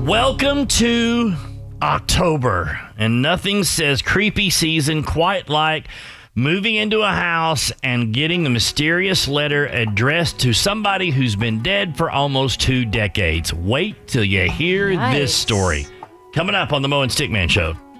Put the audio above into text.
Welcome to October, and nothing says creepy season quite like moving into a house and getting a mysterious letter addressed to somebody who's been dead for almost 2 decades. Wait till you hear this story. Coming up on the Mo and Stickman Show.